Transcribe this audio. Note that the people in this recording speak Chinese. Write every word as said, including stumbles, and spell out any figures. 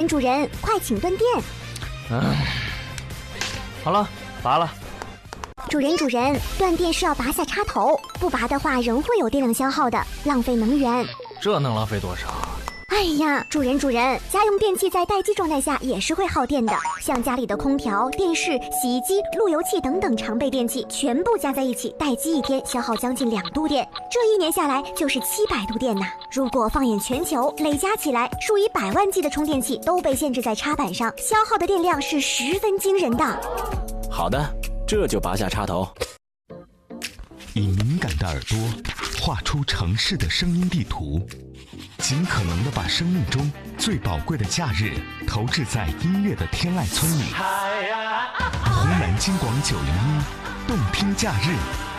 主人，快请断电。 唉，好了，拔了。 主人，主人，断电是要拔下插头，不拔的话仍会有电量消耗的，浪费能源。 这能浪费多少？ 哎呀，主人主人，家用电器在待机状态下也是会耗电的，像家里的空调、电视、洗衣机、路由器等等常备电器，全部加在一起，待机一天消耗将近两度电，这一年下来就是七百度电呐。如果放眼全球，累加起来，数以百万计的充电器都被限制在插板上，消耗的电量是十分惊人的。 好的，这就拔下插头。 以敏感的耳朵画出城市的声音地图，尽可能的把生命中最宝贵的假日投掷在音乐的天籁村里。红南京广九零一，动听假日。